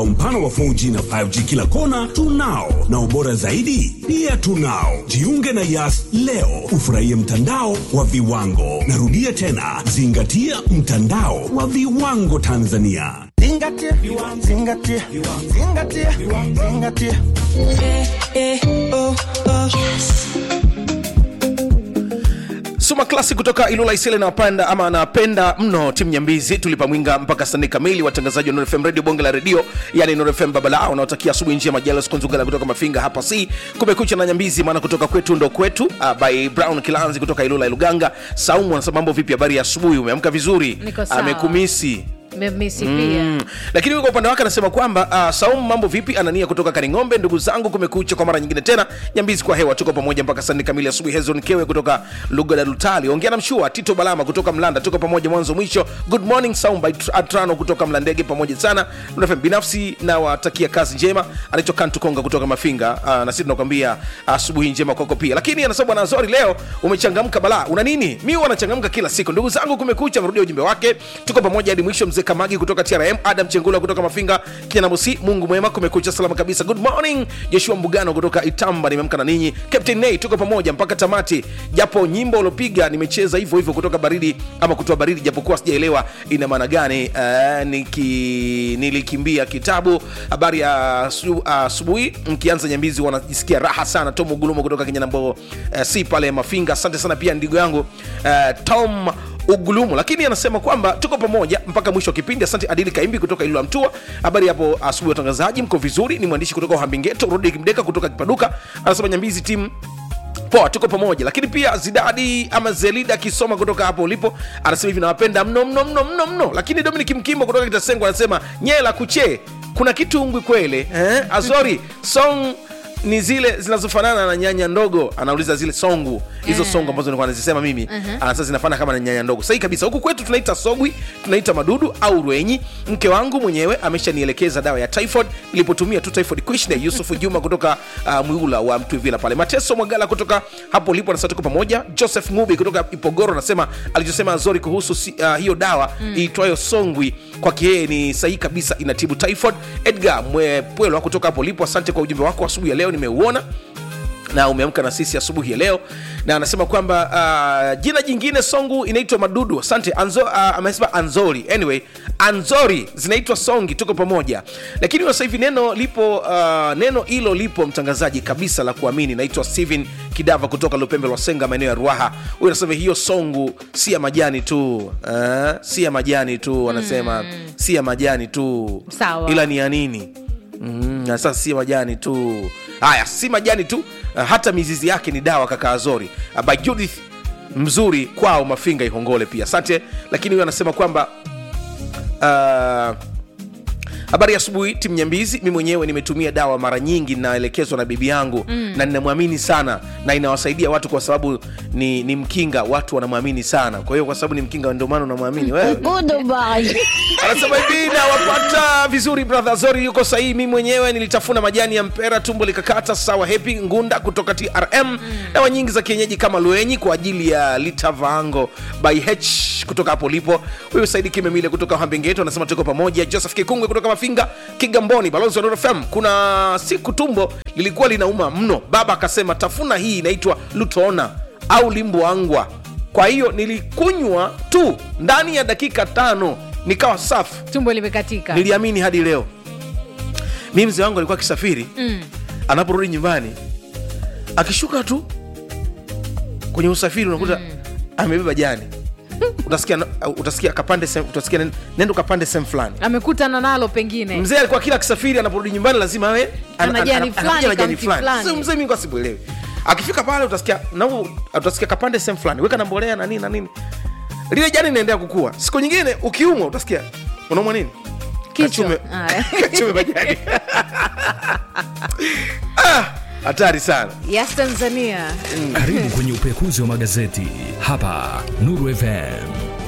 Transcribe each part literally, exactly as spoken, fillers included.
Mpano wa four G na five G kila kona tunao, na ubora zaidi pia tunao. Jiunge na Yas leo ufurahie mtandao wa viwango. Narudia tena, zingatia mtandao wa viwango Tanzania. Zingatia, zingatia, zingatia, zingatia. Eh, eh, oh, oh. Yes. Suma Classic kutoka Ilula Isele na wapenda ama anapenda mno timu Nyambizi. Tulipa mwinga mpaka saa nne kamili. Watangazaji wa Nuru F M Radio bonge la radio, yani Nuru F M Babala, unaotakia asubuhi njema. Jealous Kunzugala kutoka Mafinga hapa si kumekucha na Nyambizi, maana kutoka kwetu ndo kwetu. Uh, by Brown Kilanzi kutoka Ilula Iluganga. Saumu anasema mambo vipi, habari ya asubuhi, umeamka vizuri? Amekumisi Mmemisi pia. Mm. Lakini kwa upande wake anasema kwamba uh, Saumu mambo vipi, Anania kutoka Kaningombe. Ndugu zangu kumekucha kwa mara nyingine tena, Nyambizi kwa hewa, tuko pamoja mpaka saa nne kamili asubuhi. Hezron Kewe kutoka Lugada Lutali, ongea na Mshua. Tito Balama kutoka Mlanda, tuko pamoja mwanzo mwisho. Good morning Saumu by Atrano kutoka Mlandege, pamoja sana. Unafanya binafsi na watakia kazi njema. Anaitwa Kantu Konga kutoka Mafinga, uh, na sisi tunakwambia asubuhi uh, njema kwako pia. Lakini anasema bwana Zori leo umechangamka bala, una nini? Mimi huwa nachangamka kila siku. Ndugu zangu kumekucha, mrudia ujumbe wake. Tuko pamoja hadi mwisho. Mzee Kamagi kutoka T R M, Adam Chengula kutoka Mafinga, Kina Musi, Mungu mwema, kumekucha salama kabisa. Good morning Joshua Mbugano kutoka Itamba, nimeamka na ninyi. Captain Nay, tuko pamoja mpaka tamati. Japo nyimbo ulopiga nimecheza hivyo hivyo kutoka baridi ama kutoa baridi, japokuwa sijaelewa ina maana gani. Uh, niki nilikimbia kitabu. Habari ya asubuhi, uh, mkianza Nyambizi wanajisikia raha sana. Tom Gulumo kutoka Kinyanambo, uh, si pale Mafinga. Asante sana pia ndugu yangu uh, Tom Ugulumu. Lakini anasema kwamba tuko pamoja mpaka mwisho wa kipindi. Asante Adili Kaimbi kutoka Ilula Mtua. Habari hapo asubuhi watangazaji, mko vizuri? Ni mwandishi kutoka Uhambingeto. Rudi Mdeka kutoka Kipaduka anasema Nyambizi team poa, tuko pamoja. Lakini pia Zidadi ama Zelida Kisoma kutoka hapo ulipo anasema hivi, nawapenda mno mno mno mno mno. Lakini Dominic Mkimbo kutoka Kitasengo anasema nyela kuche, kuna kitu ungwi kwele eh? Azori song ni zile zinazofanana na nyanya ndogo. Anauliza zile songu hizo, songu ambazo nilikuwa nazisema mimi. uh-huh. Sasa zinafanana kama na nyanya ndogo. Sahi kabisa. Huku kwetu tunaita sogwi, tunaita madudu au rwenyi. Mke wangu mwenyewe ameshanielekeza dawa ya typhoid, nilipotumia tu typhoid kuishne. Yusuf Juma kutoka uh, Mwigula wa Mtwivila pale. Mateso Mwagala kutoka hapo lipo anasema tuko pamoja. Joseph Ngubi kutoka Ipogoro anasema alichosema Azori kuhusu uh, hiyo dawa mm. iitwayo songwi kwa kiee ni sahihi kabisa, inatibu typhoid. Edgar Mwepwelo kutoka hapo lipo, asante kwa ujumbe wako asubuhi ya leo, nimeuona na umeamka na sisi asubuhi ya leo. Na anasema kwamba uh, jina jingine songu inaitwa madudu. Asante Anzo, uh, amesema Anzori. Anyway, Anzori zinaitwa songi, tuko pamoja. Lakini sasa hivi neno lipo, uh, neno hilo lipo mtangazaji kabisa la kuamini. Naitwa Steven Kidava kutoka Lupembe lwa Senga maeneo ya Ruaha. Huyu anasema hiyo songu si ya majani tu, uh, si ya majani tu anasema, mm. si ya majani tu. Sawa. Ila ni ya nini? Mm, sasa si majani tu. Haya, si majani tu, uh, hata mizizi yake ni dawa kaka Azori. Uh, by Judith Mzuri kwao Mafinga Ihongole pia. Asante. Lakini huyo anasema kwamba uh, habari ya asubuhi timu Nyambizi, mimi mwenyewe nimetumia dawa mara nyingi, naelekezwa na bibi yangu mm. na ninamwamini sana na inawasaidia watu kwa sababu ni, ni mkinga, watu wanamwamini sana. Kwa hiyo kwa sababu ni mkinga ndio maana unamwamini wewe. Goodbye. Anasema hivi, na wapata vizuri brother Zori yuko sahihi. Mimi mwenyewe nilitafuna majani ya mpera, tumbo likakata sawa. Happy Ngunda kutoka T R M mm. dawa nyingi za kienyeji kama luenyi kwa ajili ya litavango by H kutoka hapo lipo. Huyu Saidi Kimemile kutoka Hambengeto anasema tuko pamoja. Joseph Kikungwe kutoka Mafinga Kigamboni, balozi wa Nuru F M. Kuna siku tumbo lilikuwa linauma mno, baba akasema tafuna hii inaitwa Lutona au Limboangwa. Kwa hiyo nilikunywa tu ndani ya dakika tano nikawa safi, tumbo limekatika. Niliamini hadi leo. Mimi mzee wangu alikuwa kisafiri mm. anaporudi nyumbani akishuka tu kwenye usafiri unakuta mm. amebeba jani. Utasikia utasikia kapande sem, utasikia nendo kapande sem fulani amekutana nalo pengine. Mzee alikuwa kila kisafiri anaporudi nyumbani lazima awe ana jani fulani fulani. Sasa mzee mimi ngasimuelewi. Akifika pale utasikia na utasikia kapande sem fulani, weka na mbolea na nini na nini. Lile jani linaendelea kukua. Siku nyingine ukiumwa utasikia unaumwa nini? Kachume. Kachume majani. Ah, hatari sana. Yes Tanzania. Mm. Karibu kwenye upekuzi wa magazeti hapa Nuru F M.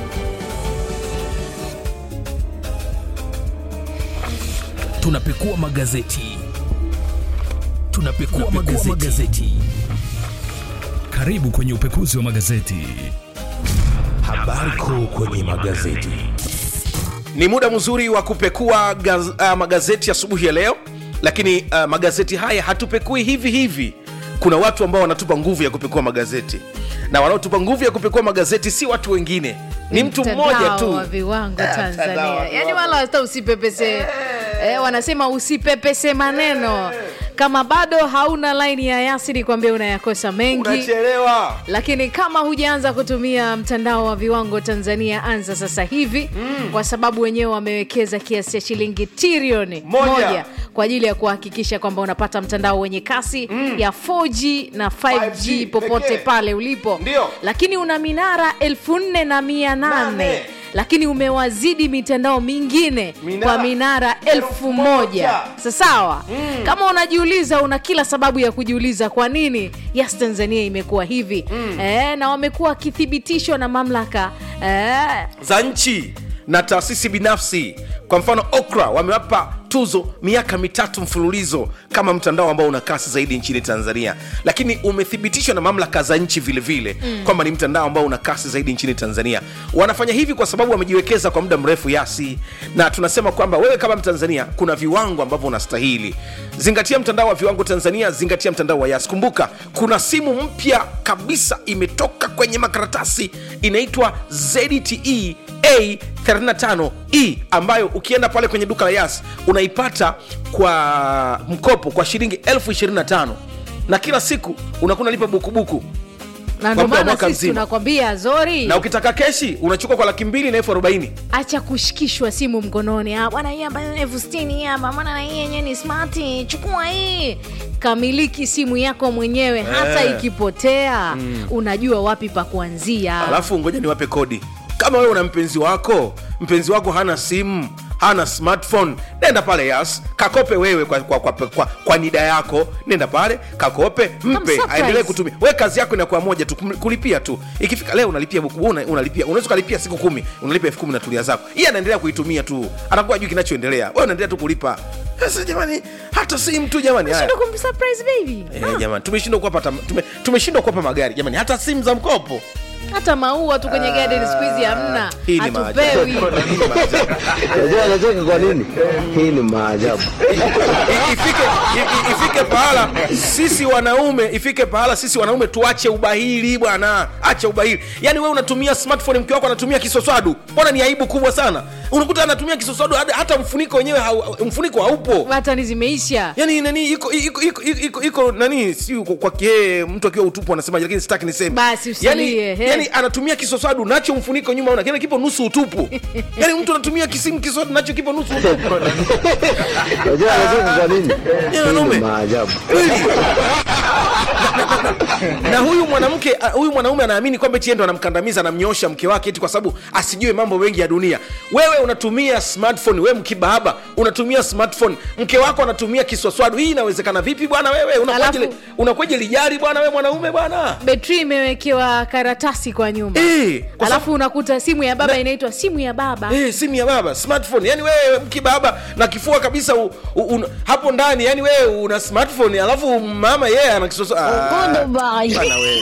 Tunapekua magazeti. Tunapekua, Tunapekua magazeti. magazeti. Karibu kwenye upekuzi wa magazeti. Habari kuu kwenye magazeti. Ni muda mzuri wa kupekua gaz, uh, magazeti asubuhi ya leo, lakini uh, magazeti haya hatupekui hivi hivi. Kuna watu ambao wanatupa nguvu ya kupekua magazeti, na wanaotupa nguvu ya kupekua magazeti si watu wengine, ni mtu mmoja tu. wa viwango Tanzania. Yaani wala hata usipepese eh, wanasema usipepese maneno. Kama bado hauna line ya Yasiri kwambia unayakosa mengi. Unachelewa. Lakini kama hujaanza kutumia mtandao wa viwango Tanzania, anza sasa hivi mm. kwa sababu wenyewe wamewekeza kiasi cha shilingi trilioni moja. moja kwa ajili ya kuhakikisha kwamba unapata mtandao wenye kasi mm. ya four G na five G popote peke pale ulipo. Ndio. Lakini una minara elfu nne na mia nane lakini umewazidi mitandao mingine minara, kwa minara elfu moja. Sawa? Mm. Kama unajiuliza, una kila sababu ya kujiuliza kwa nini Yas Tanzania imekuwa hivi. Mm. Eh, na wamekuwa kithibitishwa na mamlaka eh, za nchi na taasisi binafsi. Kwa mfano Okra wamewapa tuzo miaka mitatu mfululizo kama mtandao ambao una kasi zaidi nchini Tanzania, lakini umethibitishwa na mamlaka za nchi vile vile mm. kwamba ni mtandao ambao una kasi zaidi nchini Tanzania. Wanafanya hivi kwa sababu wamejiwekeza kwa muda mrefu Yasi, na tunasema kwamba wewe kama Mtanzania kuna viwango ambavyo unastahili. Zingatia mtandao wa viwango Tanzania, zingatia mtandao wa Yasi. Kumbuka kuna simu mpya kabisa imetoka kwenye makaratasi, inaitwa Z T E A thelathini na tano E ambayo ukienda pale kwenye duka la Yas unaipata kwa mkopo kwa shilingi elfu ishirini na tano na kila siku unakuwa unalipa bukubuku. Na ndio maana sisi tunakwambia Zori, na ukitaka keshi unachukua kwa laki mbili na elfu arobaini. Acha kushikishwa simu mkononi. Ah bwana, hii hapa elfu sitini hapa, maana na hii yenyewe ni smart, chukua hii. Kamiliki simu yako mwenyewe eh. Hata ikipotea mm. unajua wapi pa kuanzia. Alafu ngoja niwape kodi. Kama wewe una mpenzi wako, mpenzi wako hana simu, hana smartphone, nenda pale Yas, kakope wewe kwa kwa, kwa, kwa, kwa nida yako, nenda pale kakope, mpe aendelee kutumia. Wewe kazi yako inakuwa moja tu, kulipia tu. Ikifika leo unalipia buku, una, unalipia, unaweza kulipia siku kumi, unalipia elfu kumi na tulia zako. Yeye anaendelea kuitumia tu, anakuwa juu kinachoendelea, wewe unaendelea tu kulipa. Sasa jamani, hata simu tu jamani, haya tunashindwa kumsurprise baby. Eh ah. Jamani, tumeshindwa kuwapa tume, tumeshindwa kuwapa magari jamani, hata simu za mkopo, hata maua tu kwenye garden squeeze hamna. Hatupewi. Unajua anacheka kwa nini? Hii ni maajabu. Ifike ifike pahala sisi wanaume, ifike pahala sisi wanaume tuache ubahili bwana. Acha ubahili. Yaani wewe unatumia smartphone, mke wako anatumia kisoswadu. Mbona ni aibu kubwa sana? Unakuta anatumia kisoswadu hata mfuniko wenyewe mfuniko haupo. Hata zimeisha. Yaani nani iko iko iko iko nani si kwa kie mtu akiwa utupu anasema, lakini sitaki niseme. Basi usilie. Yaani yani anatumia kisoswadu nacho mfuniko nyuma una kile kipo nusu utupu. Yaani mtu anatumia kisimu kisoswadu nacho kipo nusu utupu. Unajua anacheka kwa nini? Ni maajabu. Na huyu mwanamke huyu mwanaume anaamini kwamba eti ndo anamkandamiza, anamnyosha mke wake eti kwa sababu asijue mambo mengi ya dunia. Wewe unatumia smartphone, wewe mkibaba unatumia smartphone, mke wako anatumia kisoswadu. Hii inawezekana vipi bwana? Wewe unakuja unakuja lijari bwana, wewe mwanaume bwana. Betri imewekewa karatasi kwa nyumba. Eh, kwa alafu sabu... unakuta simu ya baba na... inaitwa simu ya baba. Eh, simu ya baba, smartphone. Yaani wewe mkibaba na kifua kabisa u, u, un, hapo ndani, yani wewe una smartphone alafu mama yeye yeah, ana kisoswadu. Ngondo bai.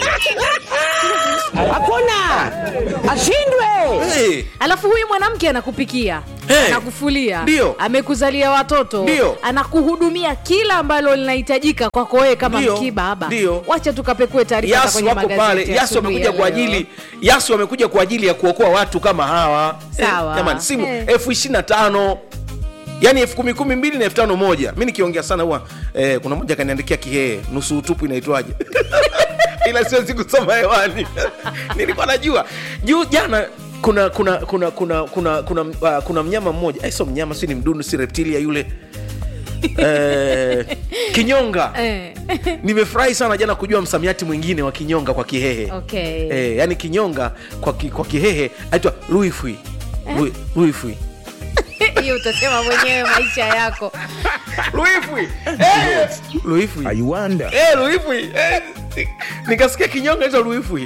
Hakuna. Ashindwe. Hey. Alafu huyu mwanamke anakupikia, hey. anakufulia, Dio. amekuzalia watoto, Dio. anakuhudumia kila ambalo linahitajika kwako wewe kama mkibaba. Wacha tukapekue taarifa za kwenye magazeti. Yas wamekuja kwa ajili Yas wamekuja kwa ajili ya kuokoa watu kama hawa. Sawa. Jamani, eh, simu eh. elfu ishirini na tano yani elfu kumi kumi mbili na elfu tano moja. Mimi nikiongea sana huwa eh, kuna mmoja kaniandikia kihehe nusu utupu inaitwaje? Ila siwezi kusoma hewani. Nilikuwa najua. Juu jana kuna kuna kuna kuna kuna kuna, uh, kuna mnyama mmoja. Eh, sio mnyama, si ni mdudu, si reptilia yule. Eh, kinyonga. Eh. Nimefurahi sana jana kujua msamiati mwingine wa kinyonga kwa kihehe. Okay. Eh, yani kinyonga kwa ki, kwa kihehe aitwa luifui. Eh? Luifui. Hiyo utasema mwenyewe maisha yako. Luifui. Eh, Luifui. I wonder. Eh, Luifui. Eh, nikasikia kinyonga hizo Luifui.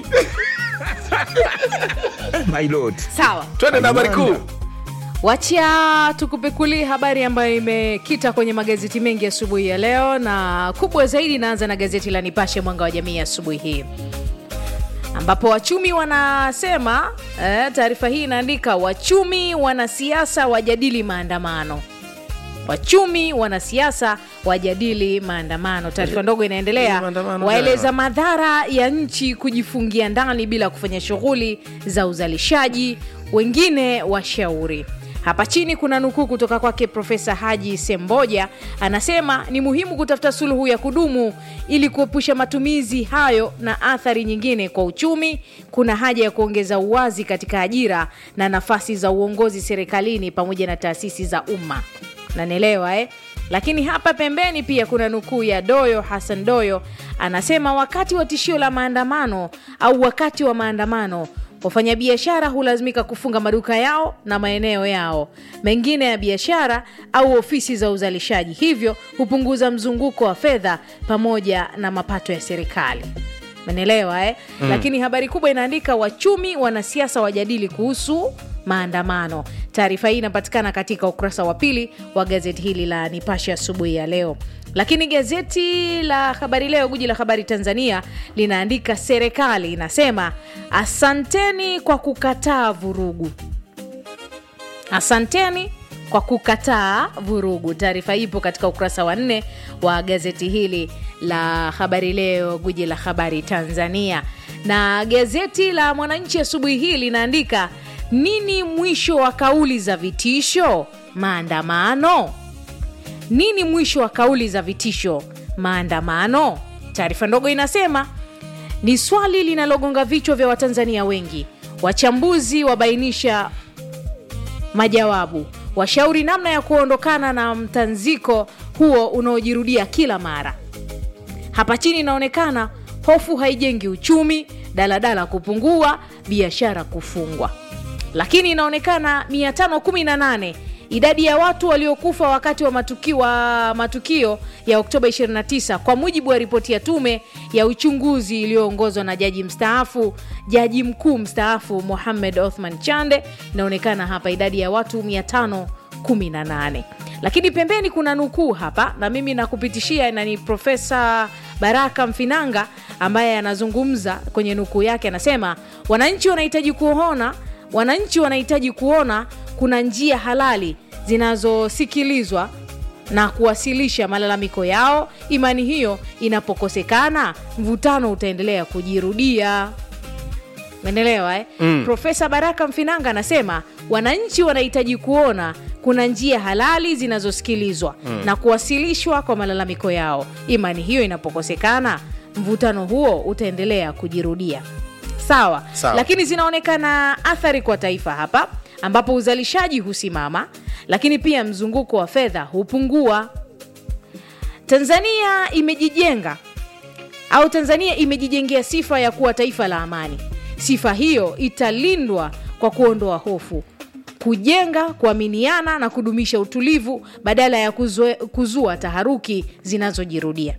My lord. Sawa. Twende na habari kuu. Wacha tukupekulie habari ambayo imekita kwenye magazeti mengi asubuhi ya leo, na kubwa zaidi naanza na gazeti la Nipashe Mwanga wa Jamii asubuhi hii. ambapo wachumi wanasema eh, taarifa hii inaandika wachumi wanasiasa wajadili maandamano. Wachumi wanasiasa wajadili maandamano. Taarifa ndogo inaendelea, waeleza madhara ya nchi kujifungia ndani bila kufanya shughuli za uzalishaji, wengine washauri. Hapa chini kuna nukuu kutoka kwake Profesa Haji Semboja, anasema ni muhimu kutafuta suluhu ya kudumu ili kuepusha matumizi hayo na athari nyingine kwa uchumi. Kuna haja ya kuongeza uwazi katika ajira na nafasi za uongozi serikalini pamoja na taasisi za umma. Nanielewa eh? Lakini hapa pembeni pia kuna nukuu ya Doyo Hassan Doyo, anasema wakati wa tishio la maandamano au wakati wa maandamano, wafanyabiashara hulazimika kufunga maduka yao na maeneo yao mengine ya biashara au ofisi za uzalishaji, hivyo hupunguza mzunguko wa fedha pamoja na mapato ya serikali. Menelewa eh? Mm. Lakini habari kubwa inaandika wachumi wanasiasa wajadili kuhusu maandamano. Taarifa hii inapatikana katika ukurasa wa pili wa gazeti hili la Nipashe asubuhi ya leo. Lakini gazeti la Habari Leo, guji la habari Tanzania, linaandika serikali inasema asanteni kwa kukataa vurugu. Asanteni kwa kukataa vurugu. Taarifa ipo katika ukurasa wa nne wa gazeti hili la Habari Leo, guji la habari Tanzania. Na gazeti la Mwananchi asubuhi hii linaandika nini mwisho wa kauli za vitisho maandamano? Nini mwisho wa kauli za vitisho maandamano? Taarifa ndogo inasema ni swali linalogonga vichwa vya Watanzania wengi. Wachambuzi wabainisha majawabu, washauri namna ya kuondokana na mtanziko huo unaojirudia kila mara. Hapa chini inaonekana hofu haijengi uchumi, daladala kupungua, biashara kufungwa. Lakini inaonekana mia tano kumi na nane idadi ya watu waliokufa wakati wa matukio, wa matukio ya Oktoba ishirini na tisa kwa mujibu wa ripoti ya tume ya uchunguzi iliyoongozwa na jaji mstaafu jaji mkuu mstaafu Mohamed Othman Chande. Inaonekana hapa idadi ya watu mia tano kumi na nane. Lakini pembeni kuna nukuu hapa na mimi nakupitishia, na ni Profesa Baraka Mfinanga ambaye anazungumza kwenye nukuu yake. Anasema wananchi wanahitaji kuona wananchi wanahitaji kuona kuna njia halali zinazosikilizwa na kuwasilisha malalamiko yao. Imani hiyo inapokosekana, mvutano utaendelea kujirudia. Umeelewa eh? Mm. Profesa Baraka Mfinanga anasema wananchi wanahitaji kuona kuna njia halali zinazosikilizwa mm. na kuwasilishwa kwa malalamiko yao. Imani hiyo inapokosekana, mvutano huo utaendelea kujirudia. Sawa. Sawa. Lakini zinaonekana athari kwa taifa hapa, ambapo uzalishaji husimama, lakini pia mzunguko wa fedha hupungua. Tanzania imejijenga au Tanzania imejijengea sifa ya kuwa taifa la amani. Sifa hiyo italindwa kwa kuondoa hofu, kujenga kuaminiana na kudumisha utulivu badala ya kuzue, kuzua taharuki zinazojirudia.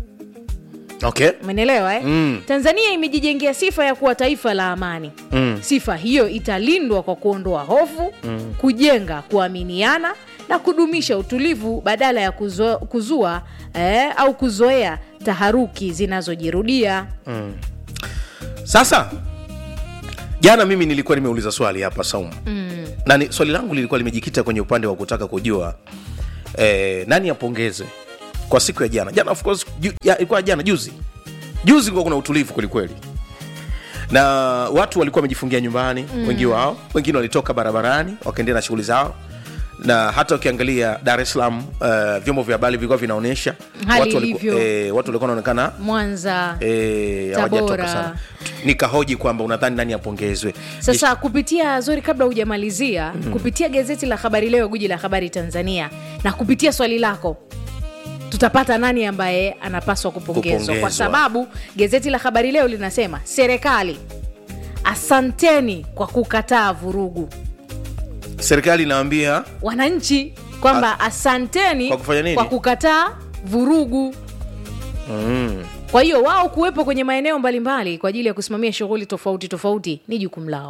Okay. Umeelewa eh? Mm. Tanzania imejijengea sifa ya kuwa taifa la amani. Mm. Sifa hiyo italindwa kwa kuondoa hofu, mm. kujenga kuaminiana na kudumisha utulivu badala ya kuzua, kuzua eh, au kuzoea taharuki zinazojirudia. Mm. Sasa jana mimi nilikuwa nimeuliza swali hapa Saumu. Mm. Na ni, swali langu lilikuwa limejikita kwenye upande wa kutaka kujua eh, nani apongezwe kwa siku ya jana. Jana of course ju, ya, ilikuwa jana juzi. Juzi kulikuwa kuna utulivu kweli kweli. Na watu walikuwa wamejifungia nyumbani, mm. wengi wao, wengine walitoka barabarani wakaendelea na shughuli zao. Na hata ukiangalia Dar es Salaam uh, vyombo vya habari vilikuwa vinaonyesha watu walikuwa eh, watu walikuwa wanaonekana Mwanza, eh, hawajatoka sana. Nikahoji kwamba unadhani nani apongezwe. Sasa kupitia Zori, kabla hujamalizia, mm. kupitia gazeti la Habari Leo, guji la habari Tanzania, na kupitia swali lako, tutapata nani ambaye anapaswa kupongezwa. Kupongezwa. Kwa sababu gazeti la Habari Leo linasema serikali asanteni kwa kukataa vurugu. Serikali inaambia wananchi kwamba asanteni kwa kufanya nini? Kwa kukataa vurugu. Mm. Kwa hiyo wao kuwepo kwenye maeneo mbalimbali kwa ajili ya kusimamia shughuli tofauti tofauti ni jukumu lao.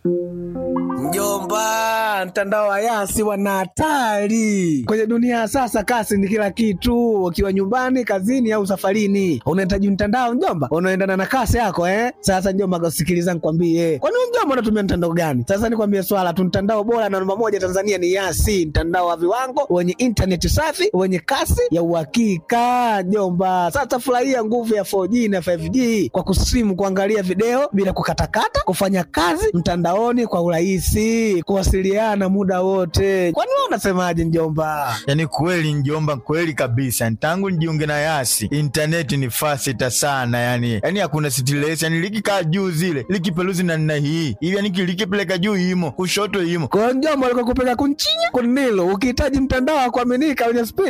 Mjomba, mtandao wa Yasi wana hatari. Kwenye dunia ya sasa kasi ni kila kitu. Ukiwa nyumbani, kazini au safarini, unahitaji mtandao mjomba unaendana na kasi yako eh. Sasa mjomba, sikiliza nikwambie. Kwani mjomba unatumia mtandao gani? Sasa nikwambie swala tu, mtandao bora na namba moja Tanzania ni Yasi, mtandao wa viwango wenye internet safi, wenye kasi ya uhakika mjomba. Sasa furahia nguvu ya four G na five G kwa kusimu, kuangalia video bila kukatakata, kufanya kazi mtandaoni kwa urahisi, kuwasiliana muda wote. Kwani wewe unasemaje mjomba? Yaani kweli mjomba, kweli kabisa. Tangu nijiunge na Yasi, internet ni faster sana yani. Yaani hakuna stress, yani likikaa juu zile, likipeluzi na nina hii. Hivi yani likipeleka juu imo, kushoto imo. Kwa mjomba, alikokupeleka kunchinya kunilo, ukihitaji mtandao wa kuaminika wenye speed